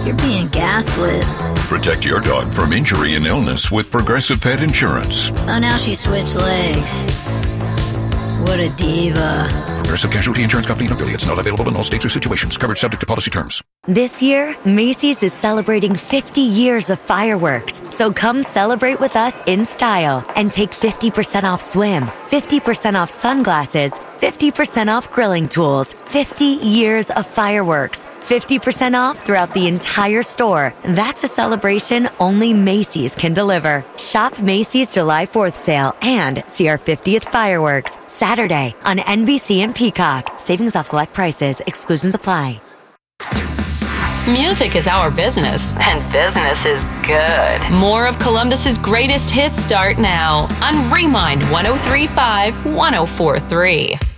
You're being gaslit. Protect your dog from injury and illness with Progressive Pet Insurance. Oh, now she switched legs. What a diva. Progressive Casualty Insurance Company and affiliates. Not available in all states or situations. Coverage subject to policy terms. This year, Macy's is celebrating 50 years of fireworks. So come celebrate with us in style and take 50% off swim, 50% off sunglasses, 50% off grilling tools, 50 years of fireworks, 50% off throughout the entire store. That's a celebration only Macy's can deliver. Shop Macy's July 4th sale and see our 50th fireworks Saturday on NBC and Peacock. Savings off select prices. Exclusions apply. Music is our business, and business is good. More of Columbus's greatest hits start now on Remind 103.5 104.3.